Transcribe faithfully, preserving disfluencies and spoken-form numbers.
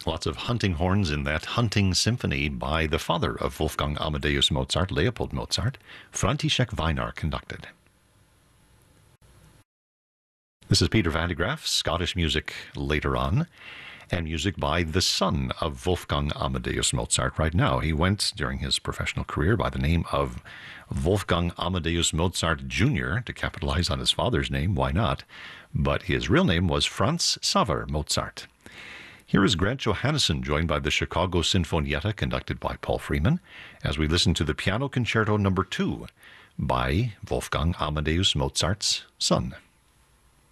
Lots of hunting horns in that hunting symphony by the father of Wolfgang Amadeus Mozart, Leopold Mozart. František Weinar conducted. This is Peter Van de Graaff, Scottish music later on, and music by the son of Wolfgang Amadeus Mozart right now. He went, during his professional career, by the name of Wolfgang Amadeus Mozart Junior to capitalize on his father's name, why not? But his real name was Franz Xaver Mozart. Here is Grant Johannesson, joined by the Chicago Sinfonietta, conducted by Paul Freeman, as we listen to the Piano Concerto Number two by Wolfgang Amadeus Mozart's son.